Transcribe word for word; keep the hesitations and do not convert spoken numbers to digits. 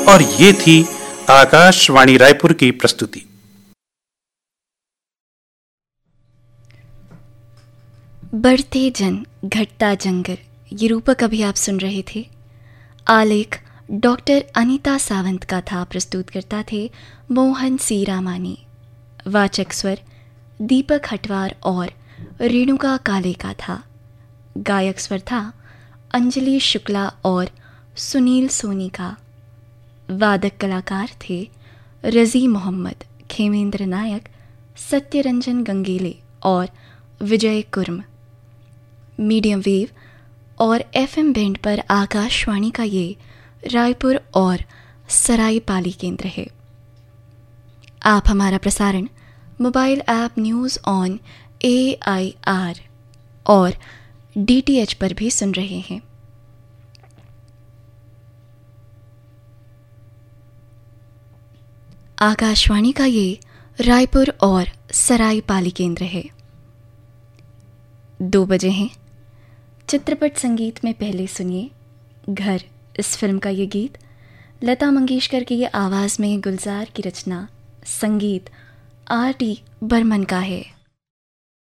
और ये थी आकाशवाणी रायपुर की प्रस्तुति। बढ़ते जन घटता जंगल, ये रूपक अभी आप सुन रहे थे। आलेख डॉक्टर अनीता सावंत का था, प्रस्तुत करता थे मोहन सी रामानी। वाचक स्वर दीपक हटवार और रेणुका काले का था। गायक स्वर था अंजलि शुक्ला और सुनील सोनी का। वादक कलाकार थे रज़ी मोहम्मद, खेमेंद्र नायक, सत्यरंजन गंगेले और विजय कुर्म। मीडियम वेव और एफएम बैंड पर आकाशवाणी का ये रायपुर और सरायपाली केंद्र है। आप हमारा प्रसारण mobile app news on A I R और डीटीएच पर भी सुन रहे हैं। आकाशवाणी का ये रायपुर और सरायपाली केंद्र है। दो बजे हैं। चित्रपट संगीत में पहले सुनिए घर, इस फिल्म का ये गीत लता मंगेशकर की ये आवाज़ में गुलजार की रचना, संगीत आर डी बर्मन का है।